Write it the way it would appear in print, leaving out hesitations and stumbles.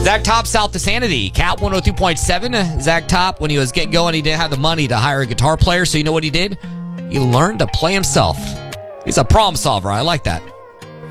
Zach Top, South to Sanity. Cat 102.7. Zach Top, when he was getting going, he didn't have the money to hire a guitar player, so you know what he did? He learned to play himself. He's a problem solver. I like that.